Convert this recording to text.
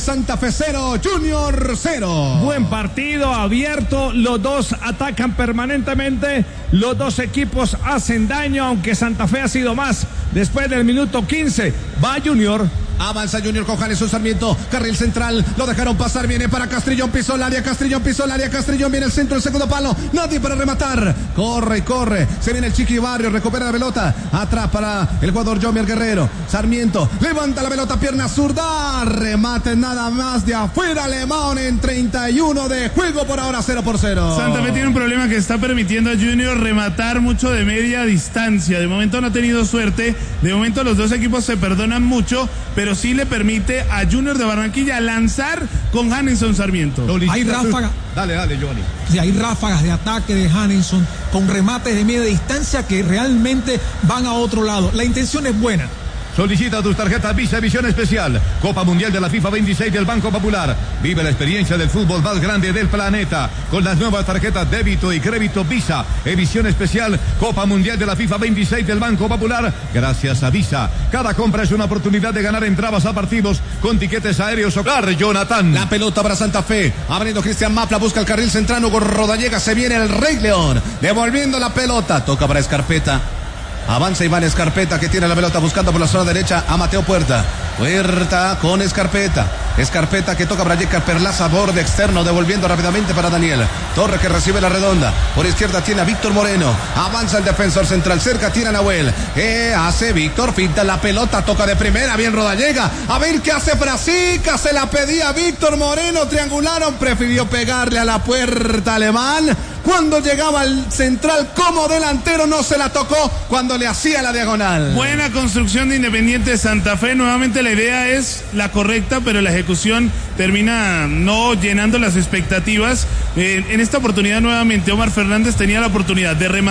Santa Fe 0, Junior 0. Buen partido, abierto, los dos atacan permanentemente, los dos equipos hacen daño, aunque Santa Fe ha sido más. Después del minuto 15, va Junior. Avanza Junior con Janeson Sarmiento, carril central, lo dejaron pasar, viene para Castrillón, pisó el área, Castrillón viene el centro, el segundo palo, nadie para rematar, corre, se viene el Chiqui Barrio, recupera la pelota, atrás para el jugador Jomier Guerrero, Sarmiento, levanta la pelota, pierna zurda, remate nada más de afuera, Alemán en 31 de juego, por ahora 0-0. Santa Fe tiene un problema que está permitiendo a Junior rematar mucho de media distancia, de momento no ha tenido suerte, de momento los dos equipos se perdonan mucho, pero sí le permite a Junior de Barranquilla lanzar con Janeson Sarmiento. Hay ráfagas. Dale, Johnny. Sí, hay ráfagas de ataque de Janeson con remates de media distancia que realmente van a otro lado. La intención es buena. Solicita tus tarjetas Visa Edición Especial. Copa Mundial de la FIFA 26 del Banco Popular. Vive la experiencia del fútbol más grande del planeta con las nuevas tarjetas débito y crédito Visa Edición Especial. Copa Mundial de la FIFA 26 del Banco Popular. Gracias a Visa. Cada compra es una oportunidad de ganar entradas a partidos con tiquetes aéreos o car. Jonathan. La pelota para Santa Fe. Abriendo Cristian Mapla. Busca el carril central. Hugo Rodallega. Se viene el Rey León. Devolviendo la pelota. Toca para Escarpeta. Avanza Iván Escarpeta, que tiene la pelota buscando por la zona derecha a Mateo Puerta. Puerta con Escarpeta. Escarpeta que toca para Yeca Perlaza, borde externo, devolviendo rápidamente para Daniel. Torre que recibe la redonda. Por izquierda tiene a Víctor Moreno. Avanza el defensor central. Cerca tiene a Nahuel. Hace Víctor, finta la pelota, toca de primera. Bien Rodallega. A ver qué hace Brasica. Se la pedía Víctor Moreno. Triangularon. Prefirió pegarle a la puerta Alemán. Cuando llegaba al central como delantero no se la tocó cuando le hacía la diagonal. Buena construcción de Independiente Santa Fe. Nuevamente la idea es la correcta, pero la ejecución termina no llenando las expectativas. En esta oportunidad nuevamente Omar Fernández tenía la oportunidad de rematar